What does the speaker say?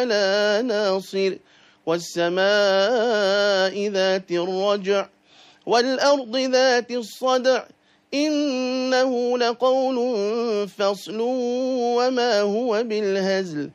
ولا ناصر والسماء ذات الرجع والأرض ذات الصدع إنه لقول فصل وما هو بالهزل